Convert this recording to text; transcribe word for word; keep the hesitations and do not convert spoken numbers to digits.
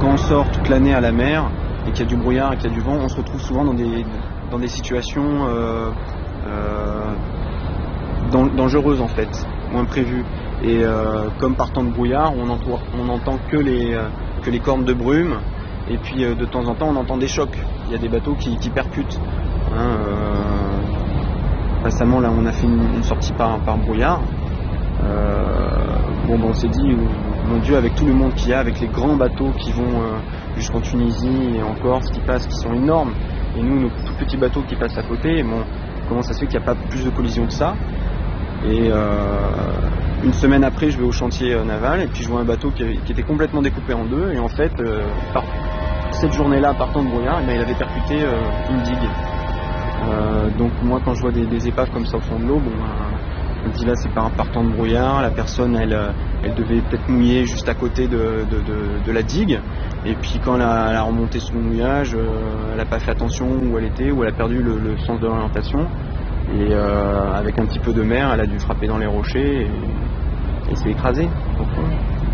on sort toute l'année à la mer et qu'il y a du brouillard et qu'il y a du vent, on se retrouve souvent dans des, dans des situations euh, euh, dangereuses en fait, ou imprévues. Et euh, comme par temps de brouillard, on entoure, on n'entend que les, euh, que les cornes de brume, et puis euh, de temps en temps on entend des chocs. Il y a des bateaux qui, qui percutent. Hein, euh, récemment là on a fait une, une sortie par, par brouillard. Euh, bon, bon on s'est dit, mon Dieu, avec tout le monde qu'il y a, avec les grands bateaux qui vont euh, jusqu'en Tunisie et en Corse, qui passent, qui sont énormes, et nous, nos tout petits bateaux qui passent à côté, bon, comment ça se fait qu'il n'y a pas plus de collisions que ça? Et euh, une semaine après, je vais au chantier euh, naval, et puis je vois un bateau qui, qui était complètement découpé en deux, et en fait, euh, par cette journée-là, partant de brouillard, eh bien, il avait percuté euh, une digue. Euh, donc moi, quand je vois des, des épaves comme ça au fond de l'eau, bon, euh, je me dis là, c'est par, par temps de brouillard, la personne, elle, elle devait peut-être mouiller juste à côté de, de, de, de la digue, et puis quand elle a, elle a remonté sous le mouillage, euh, elle n'a pas fait attention où elle était, où elle a perdu le, le sens de l'orientation, et euh, avec un petit peu de mer, elle a dû frapper dans les rochers, et, et s'est écrasée au fond.